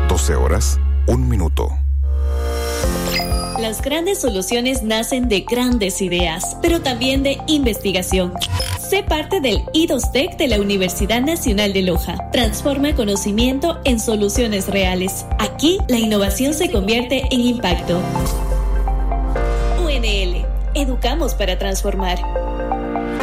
12 horas, 1 minuto. Las grandes soluciones nacen de grandes ideas, pero también de investigación. Sé parte del I2Tech de la Universidad Nacional de Loja. Transforma conocimiento en soluciones reales. Aquí, la innovación se convierte en impacto. UNL. Educamos para transformar.